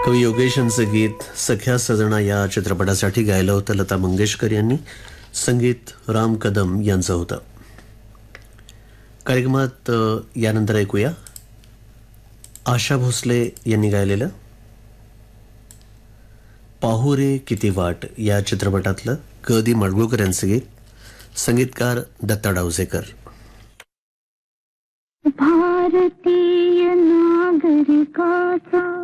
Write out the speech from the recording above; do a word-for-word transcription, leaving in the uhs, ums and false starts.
कवी योगेश यांचं गीत सख्या सजना या चित्रपटासाठी गायलं होतं लता मंगेशकर यांनी. संगीत राम कदम यांचं होतं. कार्यक्रमात अ, यानंतर ऐकूया आशा भोसले यांनी गायलेलं पाहू रे किती वाट या चित्रपटातलं ग दी माडगुळकर यांचं गीत. संगीतकार दत्ता डावजेकर. भारतीय नागरिकाचा